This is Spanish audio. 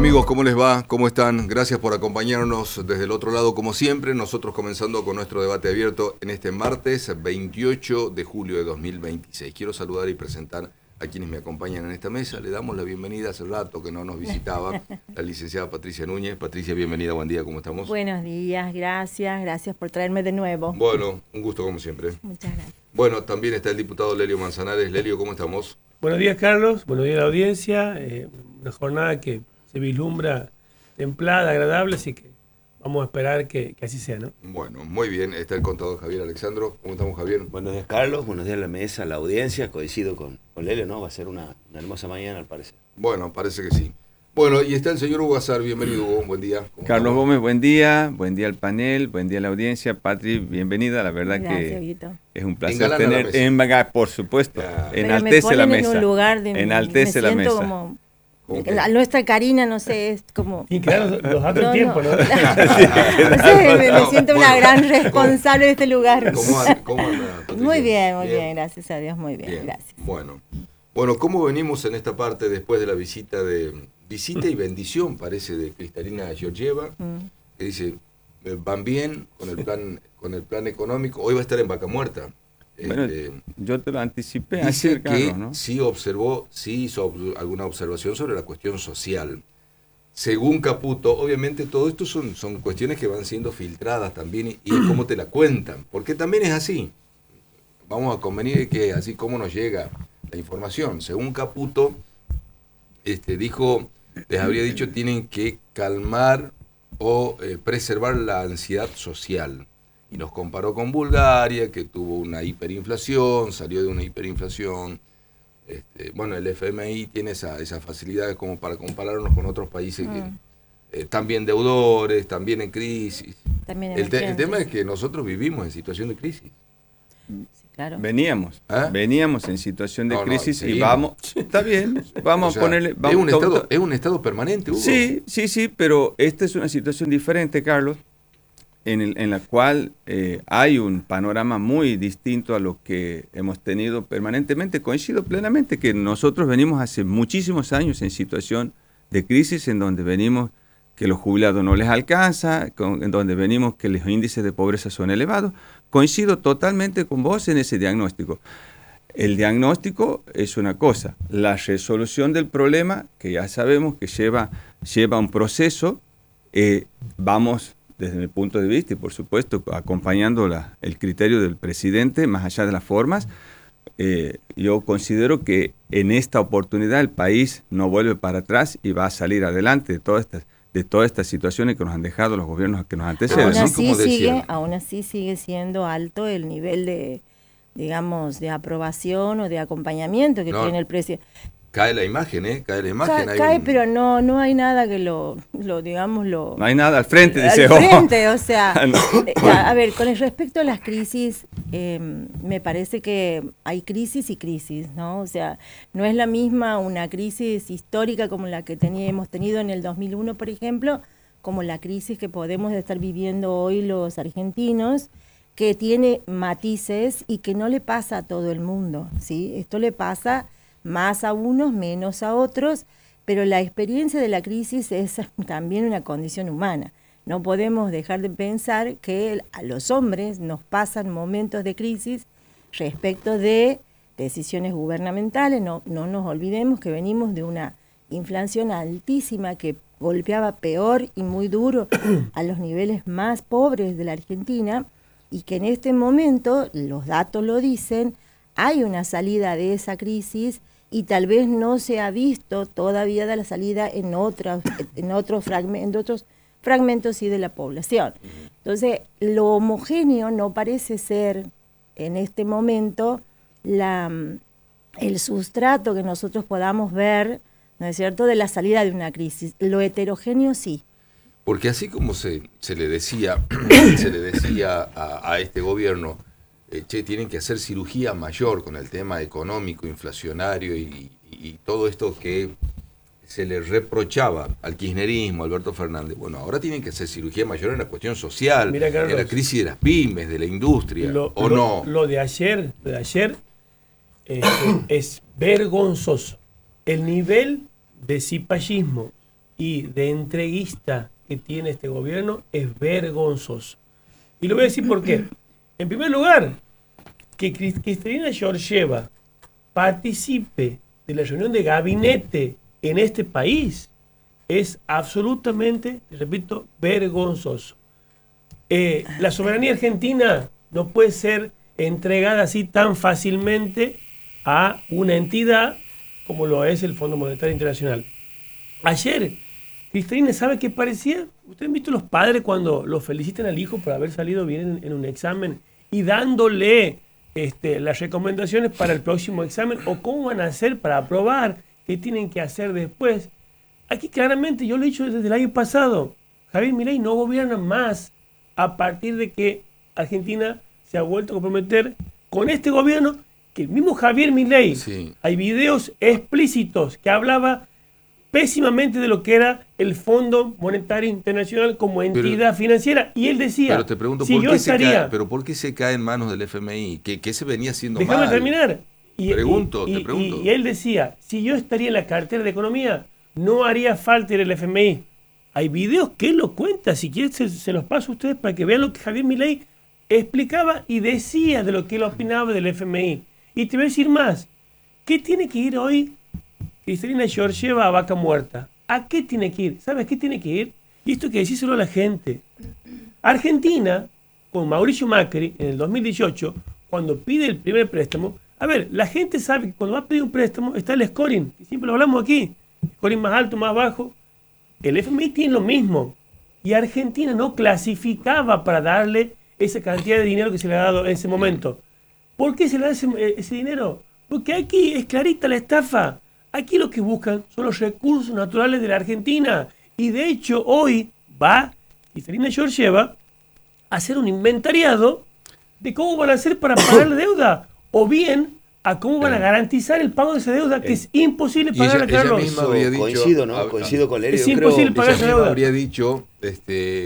amigos? ¿Cómo les va? ¿Cómo están? Gracias por acompañarnos desde el otro lado como siempre. Nosotros comenzando con nuestro debate abierto en este martes 28 de julio de 2026. Quiero saludar y presentar a quienes me acompañan en esta mesa. Le damos la bienvenida hace rato que no nos visitaba la licenciada Patricia Núñez. Patricia, bienvenida, buen día, ¿cómo estamos? Buenos días, gracias por traerme de nuevo. Bueno, un gusto como siempre. Muchas gracias. Bueno, también está el diputado Lelio Manzanares. Lelio, ¿cómo estamos? Buenos días, Carlos. Buenos días a la audiencia. Una jornada que se vislumbra templada, agradable, así que vamos a esperar que así sea, ¿no? Bueno, muy bien. Está el contador Javier Alexandro. ¿Cómo estamos, Javier? Buenos días, Carlos. Buenos días a la mesa, a la audiencia. Coincido con Lelio, ¿no? Va a ser una hermosa mañana, al parecer. Bueno, parece que sí. Bueno, y está el señor Hugo Azar. Bienvenido, Hugo. Buen día. Carlos Gómez, buen día al panel, buen día a la audiencia. Patri, bienvenida. La verdad Gracias, que Guito. es un placer Engalana tener la mesa. por supuesto, enaltece la mesa. En un lugar de, enaltece la mesa. Como nuestra Karina, no sé, es como... Y quedaron los datos del tiempo, ¿no? Me siento una gran responsable de este lugar. ¿Cómo anda, Patricia? Muy bien, gracias a Dios, muy bien, gracias. Bueno, ¿cómo venimos en esta parte después de la visita y bendición, parece, de Kristalina Georgieva, que dice, van bien con el plan económico, hoy va a estar en Vaca Muerta. Bueno, yo te lo anticipé dice ayer, Carlos, que ¿no? sí hizo alguna observación sobre la cuestión social. Según Caputo, obviamente todo esto son cuestiones que van siendo filtradas también y es como te la cuentan, porque también es así. Vamos a convenir de que así como nos llega la información. Según Caputo, les habría dicho, tienen que calmar o preservar la ansiedad social. Y nos comparó con Bulgaria, que tuvo una hiperinflación, salió de una hiperinflación. Bueno, el FMI tiene esa facilidad como para compararnos con otros países que también deudores, también en crisis. También el tema es que nosotros vivimos en situación de crisis. Claro. Veníamos en situación de crisis y seguimos. Vamos, está bien, vamos a ponerle... Es un estado permanente, Hugo. Sí, pero esta es una situación diferente, Carlos, en la cual hay un panorama muy distinto a lo que hemos tenido permanentemente. Coincido plenamente que nosotros venimos hace muchísimos años en situación de crisis, en donde venimos que los jubilados no les alcanza, en donde venimos que los índices de pobreza son elevados. Coincido totalmente con vos en ese diagnóstico. El diagnóstico es una cosa, la resolución del problema, que ya sabemos que lleva un proceso, vamos desde mi punto de vista y por supuesto acompañando el criterio del presidente, más allá de las formas, yo considero que en esta oportunidad el país no vuelve para atrás y va a salir adelante de todas estas situaciones que nos han dejado los gobiernos que nos anteceden. Aún así sigue siendo alto el nivel de, digamos, de aprobación o de acompañamiento que tiene el presidente. Cae la imagen, Cae, pero no hay nada que lo digamos, no hay nada al frente, dice. Al frente, o sea, a ver, con respecto a las crisis, me parece que hay crisis y crisis, ¿no? O sea, no es la misma una crisis histórica como la que hemos tenido en el 2001, por ejemplo, como la crisis que podemos estar viviendo hoy los argentinos, que tiene matices y que no le pasa a todo el mundo, ¿sí? Esto le pasa más a unos, menos a otros, pero la experiencia de la crisis es también una condición humana. No podemos dejar de pensar que a los hombres nos pasan momentos de crisis respecto de decisiones gubernamentales. No nos olvidemos que venimos de una inflación altísima que golpeaba peor y muy duro a los niveles más pobres de la Argentina y que en este momento, los datos lo dicen, hay una salida de esa crisis y tal vez no se ha visto todavía de la salida en otros fragmentos sí de la población. Entonces, lo homogéneo no parece ser en este momento el sustrato que nosotros podamos ver, ¿no es cierto?, de la salida de una crisis. Lo heterogéneo sí. Porque así como se le decía a este gobierno, tienen que hacer cirugía mayor con el tema económico, inflacionario y todo esto que se le reprochaba al kirchnerismo, a Alberto Fernández. Bueno, ahora tienen que hacer cirugía mayor en la cuestión social, Mira, Carlos, en la crisis de las pymes, de la industria, no. Lo de ayer es vergonzoso. El nivel de cipallismo y de entreguista que tiene este gobierno es vergonzoso. Y lo voy a decir por qué. En primer lugar, que Cristalina Georgieva participe de la reunión de gabinete en este país es absolutamente, repito, vergonzoso. La soberanía argentina no puede ser entregada así tan fácilmente a una entidad como lo es el Fondo Monetario Internacional. Ayer, Cristalina, ¿sabe qué parecía? ¿Ustedes han visto los padres cuando los felicitan al hijo por haber salido bien en un examen y dándole las recomendaciones para el próximo examen o cómo van a hacer para aprobar, qué tienen que hacer después? Aquí claramente, yo lo he dicho desde el año pasado, Javier Milei no gobierna más a partir de que Argentina se ha vuelto a comprometer con este gobierno, que el mismo Javier Milei, Sí. hay videos explícitos que hablaba pésimamente de lo que era el Fondo Monetario Internacional como entidad financiera, y él decía, Pero te pregunto, si ¿por yo qué estaría... ¿por qué se cae en manos del FMI? ¿Qué se venía haciendo Déjame mal? terminar. Te pregunto. Y él decía, si yo estaría en la cartera de Economía, no haría falta ir al FMI. Hay videos que él lo cuenta, si quieren se los paso a ustedes para que vean lo que Javier Milei explicaba y decía de lo que él opinaba del FMI. Y te voy a decir más, ¿qué tiene que ir hoy Cristalina Georgieva a Vaca Muerta? ¿A qué tiene que ir? ¿Sabes qué tiene que ir? Y esto hay que decírselo a la gente. Argentina, con Mauricio Macri, en el 2018, cuando pide el primer préstamo, a ver, la gente sabe que cuando va a pedir un préstamo está el scoring, que siempre lo hablamos aquí, scoring más alto, más bajo. El FMI tiene lo mismo. Y Argentina no clasificaba para darle esa cantidad de dinero que se le ha dado en ese momento. ¿Por qué se le da ese dinero? Porque aquí es clarita la estafa. Aquí lo que buscan son los recursos naturales de la Argentina. Y de hecho hoy va Cristalina Georgieva a hacer un inventariado de cómo van a hacer para pagar la deuda. O bien a cómo van a garantizar el pago de esa deuda, que es imposible pagar a Carlos. Ella misma habría dicho, coincido con Lelio. Es yo imposible creo, pagar ella esa misma deuda. habría dicho,